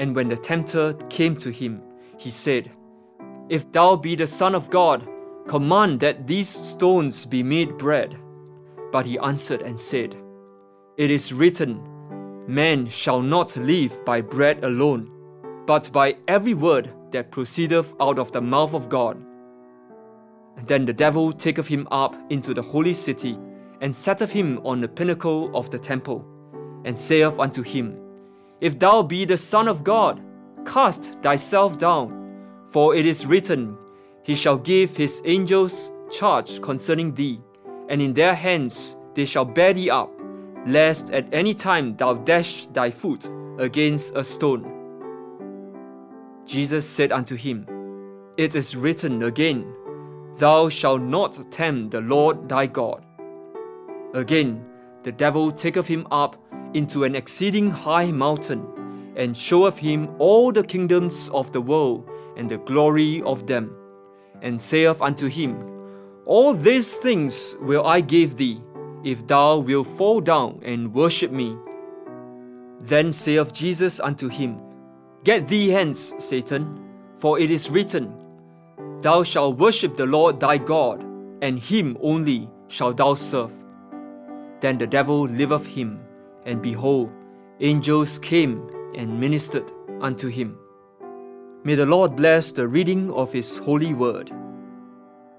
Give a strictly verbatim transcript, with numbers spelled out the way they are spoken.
And when the tempter came to him, he said, "If thou be the Son of God, command that these stones be made bread." But he answered and said, "It is written, Man shall not live by bread alone, but by every word that proceedeth out of the mouth of God." And then the devil taketh him up into the holy city, and setteth him on the pinnacle of the temple, and saith unto him, "If thou be the Son of God, cast thyself down, for it is written, He shall give his angels charge concerning thee, and in their hands they shall bear thee up, lest at any time thou dash thy foot against a stone." Jesus said unto him, "It is written again, Thou shalt not tempt the Lord thy God." Again, the devil taketh him up into an exceeding high mountain, and showeth him all the kingdoms of the world and the glory of them, and saith unto him, "All these things will I give thee, if thou wilt fall down and worship me." Then saith Jesus unto him, "Get thee hence, Satan, for it is written, Thou shalt worship the Lord thy God, and him only shalt thou serve." Then the devil left him, and behold, angels came and ministered unto him. May the Lord bless the reading of His holy word.